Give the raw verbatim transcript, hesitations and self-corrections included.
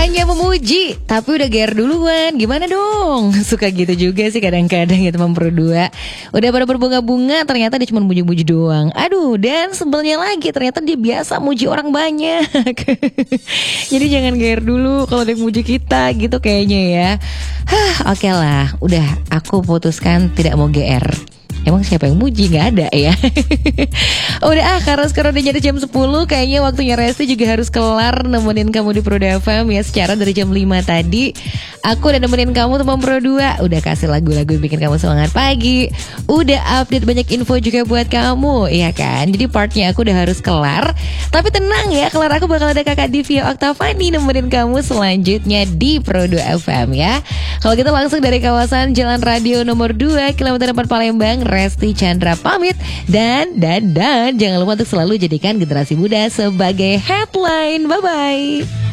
Hanya memuji, tapi udah gear duluan. Gimana dong? Suka gitu juga sih kadang-kadang ya teman Pro dua. Udah pada berbunga-bunga, ternyata dia cuma muji-muji doang. Aduh, dan sebelnya lagi, ternyata dia biasa muji orang banyak. Jadi jangan gear dulu kalau dia muji kita gitu kayaknya ya. Hah, oke lah. Udah, aku putuskan tidak mau G R. Emang siapa yang muji? Gak ada ya. Udah ah, karena sekarang udah jadi jam sepuluh, kayaknya waktunya Resti juga harus kelar nemenin kamu di Pro F M ya. Secara dari jam lima tadi aku udah nemenin kamu teman Pro dua. Udah kasih lagu-lagu yang bikin kamu semangat pagi, udah update banyak info juga buat kamu, iya kan? Jadi partnya aku udah harus kelar. Tapi tenang ya, kelar aku bakal ada kakak Divya Oktavani nemenin kamu selanjutnya di Pro dua F M ya. Kalau kita langsung dari kawasan Jalan Radio nomor dua kilometer empat Palembang, Resti Chandra pamit. Dan, dan, dan jangan lupa untuk selalu jadikan generasi muda sebagai headline. Bye-bye.